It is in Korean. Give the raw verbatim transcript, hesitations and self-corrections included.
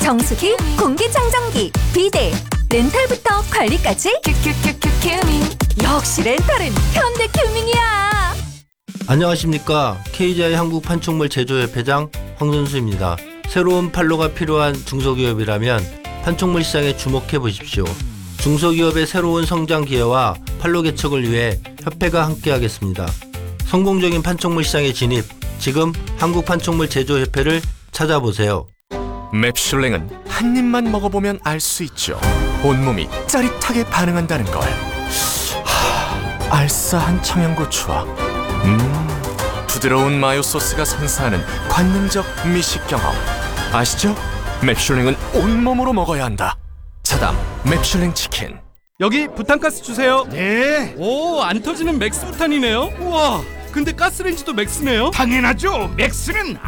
정수기, 공기청정기, 비데, 렌탈부터 관리까지 큐큐큐큐 큐밍. 역시 렌탈은 현대 큐밍이야. 안녕하십니까. 케이지아이 한국 판촉물 제조협회장 황선수입니다. 새로운 판로가 필요한 중소기업이라면 판촉물 시장에 주목해 보십시오. 중소기업의 새로운 성장 기회와 판로 개척을 위해 협회가 함께하겠습니다. 성공적인 판촉물 시장에 진입, 지금 한국 판촉물 제조협회를 찾아보세요. 맵슐랭은 한 입만 먹어보면 알 수 있죠. 온몸이 짜릿하게 반응한다는 걸. 하, 알싸한 청양고추와 음, 부드러운 마요 소스가 선사하는 관능적 미식 경험. 아시죠? 맵슐랭은 온몸으로 먹어야 한다. 차담 맵슐랭 치킨. 여기 부탄가스 주세요. 네, 오, 안 터지는 맥스 부탄이네요. 우와, 근데 가스레인지도 맥스네요. 당연하죠. 맥스는